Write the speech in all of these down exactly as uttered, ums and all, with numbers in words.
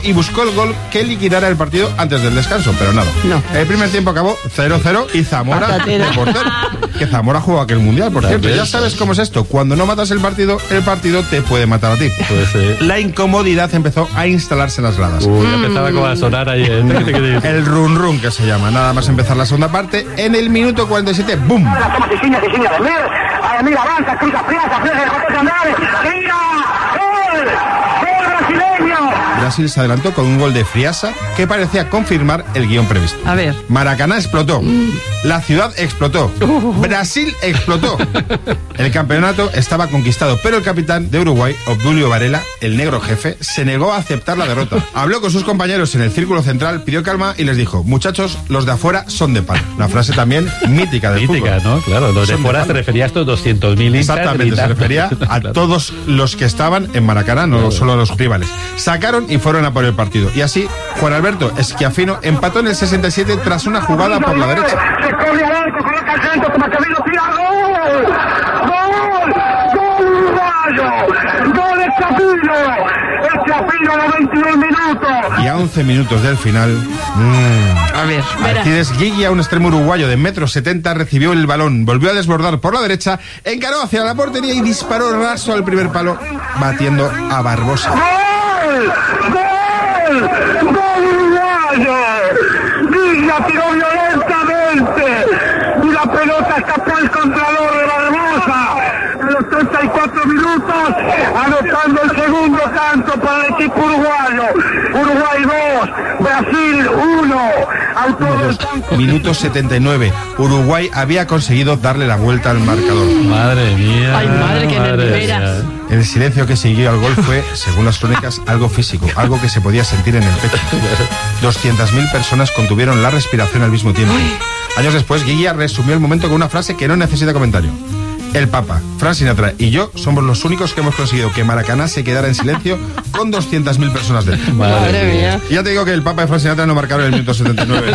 y buscó el gol que liquidara el partido antes del descanso, pero nada. No. El primer tiempo acabó cero cero y Zamora de portero. Que Zamora jugó aquel mundial, por cierto. Ya sabes cómo es esto. Cuando no matas el partido, el partido te puede matar a ti. Pues, eh. La incomodidad empezó a instalarse en las gradas. Uy, mm. empezaba como a sonar ahí en... El run run, que se llama. Nada más empezar la segunda parte, en el minuto cuarenta y siete, ¡bum! Mira, avanza, cruza, friasa, ¡mira! ¡Gol! ¡Gol brasileño! Brasil se adelantó con un gol de Friasa que parecía confirmar el guión previsto. A ver. Maracaná explotó. La ciudad explotó. Brasil explotó. El campeonato estaba conquistado, pero el capitán de Uruguay, Obdulio Varela, el negro jefe, se negó a aceptar la derrota. Habló con sus compañeros en el círculo central, pidió calma y les dijo: muchachos, los de afuera son de palo. Una frase también mítica del mítica, fútbol. ¿no? Claro, los de Son fuera de se refería a estos doscientos mil. Exactamente, se refería a claro. todos los que estaban en Maracaná, no claro. solo a los rivales. Sacaron y fueron a por el partido. Y así, Juan Alberto Schiaffino empató en el sesenta y siete tras una jugada por la derecha. Se corre al arco, coloca el centro, como Camilo tira, ¡gol! ¡Gol! ¡Gol uruguayo! ¡Gol Schiaffino! Schiaffino a veintidós minutos. Y a once minutos del final... Mmm, a ver, Alcides Guigui, un extremo uruguayo de metro setenta, recibió el balón, volvió a desbordar por la derecha, encaró hacia la portería y disparó raso al primer palo, batiendo a Barbosa. ¡Gol! ¡Gol! ¡Gol uruguayo! Villa tiró violentamente y la pelota escapó al contralor de Barbosa en los treinta y cuatro minutos, anotando el segundo tanto para el equipo uruguayo. Uruguay dos, Brasil uno. Autor del tanto. Minuto setenta y nueve. Uruguay había conseguido darle la vuelta al marcador. Madre mía. Ay, madre, que nerviosa. El silencio que siguió al gol fue, según las crónicas, algo físico, algo que se podía sentir en el pecho. doscientas mil personas contuvieron la respiración al mismo tiempo. Años después, Guigui resumió el momento con una frase que no necesita comentario. El Papa, Frank Sinatra y yo somos los únicos que hemos conseguido que Maracaná se quedara en silencio con doscientas mil personas dentro. Madre mía. Y ya te digo que el Papa y Frank Sinatra no marcaron el minuto setenta y nueve.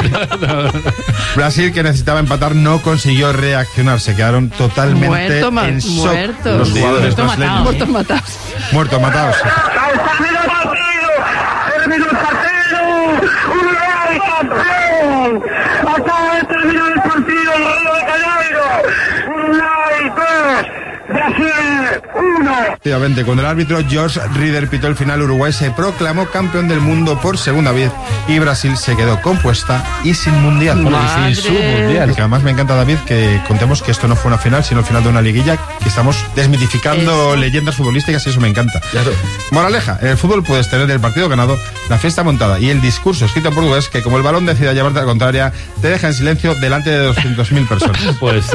Brasil, que necesitaba empatar, no consiguió reaccionar. Se quedaron totalmente muerto, ma- en shock muerto. los jugadores muerto brasileños. Muertos matados. Muertos matados. Terminó el partido, terminó el partido, Uruguay campeón. Acaba de terminar el partido en Río de Janeiro. Uruguay dos, Brasil uno. Efectivamente, cuando el árbitro George Rieder pitó el final, Uruguay se proclamó campeón del mundo por segunda vez y Brasil se quedó compuesta y sin mundial. Madre. Y sin su mundial. Que además me encanta, David, que contemos que esto no fue una final, sino el final de una liguilla, que estamos desmitificando eso. Leyendas futbolísticas y eso me encanta. Claro. Moraleja, en el fútbol puedes tener el partido ganado, la fiesta montada y el discurso escrito en portugués que, como el balón decida llevarte a la contraria, te deja en silencio delante de doscientas mil personas. Pues